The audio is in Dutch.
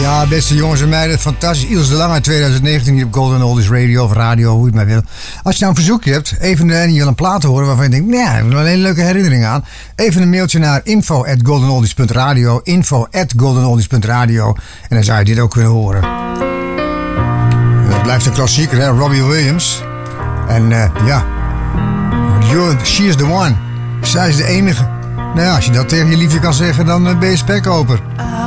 Ja, beste jongens en meiden, fantastisch. Iels de Lang uit 2019 hier op Golden Oldies Radio of radio, hoe je het maar wil. Als je nou een verzoekje hebt, en je wil een plaat horen waarvan je denkt, nee, ik heb er alleen een leuke herinnering aan. Even een mailtje naar info@goldenoldies.radio, info@goldenoldies.radio en dan zou je dit ook kunnen horen. Dat blijft een klassieker, hè? Robbie Williams. En ja, she is the one. Zij is de enige. Nou ja, als je dat tegen je liefje kan zeggen, dan ben je spekkoper.